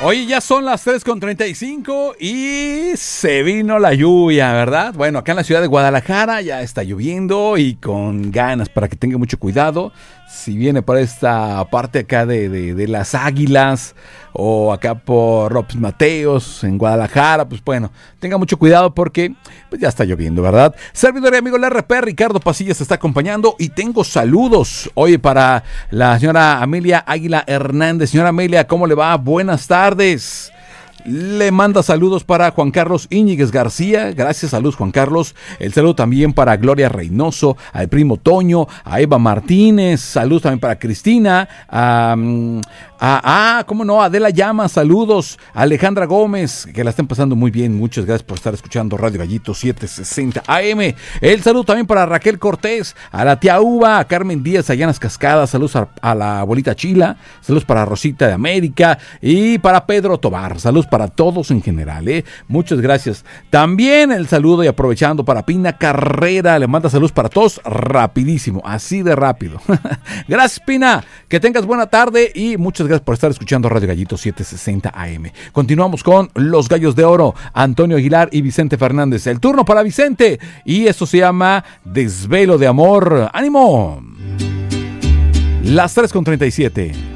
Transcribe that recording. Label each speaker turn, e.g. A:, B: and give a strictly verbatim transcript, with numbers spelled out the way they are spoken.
A: Oye, ya son las tres con treinta y cinco y se vino la lluvia, ¿verdad? Bueno, acá en la ciudad de Guadalajara ya está lloviendo y con ganas para que tenga mucho cuidado. Si viene por esta parte acá de, de, de las Águilas o acá por López Mateos en Guadalajara, pues bueno, tenga mucho cuidado porque pues ya está lloviendo, ¿verdad? Servidor y amigo del R P, Ricardo Pasillas, se está acompañando y tengo saludos hoy para la señora Amelia Águila Hernández. Señora Amelia, ¿cómo le va? Buenas tardes. Le manda saludos para Juan Carlos Íñiguez García. Gracias, saludos Juan Carlos. El saludo también para Gloria Reynoso, al primo Toño, a Eva Martínez. Saludos también para Cristina. A, a, a ¿cómo no? Adela Llama, saludos. A Alejandra Gómez, que la estén pasando muy bien. Muchas gracias por estar escuchando Radio Gallito setecientos sesenta A M. El saludo también para Raquel Cortés, a la tía Uva, a Carmen Díaz, allá en las Cascadas. Saludos a, a la abuelita Chila. Saludos para Rosita de América y para Pedro Tobar. Saludos para todos en general, ¿eh? Muchas gracias. También el saludo y aprovechando para Pina Carrera, le manda saludos para todos rapidísimo, así de rápido. Gracias, Pina, que tengas buena tarde y muchas gracias por estar escuchando Radio Gallito setecientos sesenta A M. Continuamos con Los Gallos de Oro, Antonio Aguilar y Vicente Fernández. El turno para Vicente y esto se llama Desvelo de Amor. ¡Ánimo! Las tres con treinta y siete.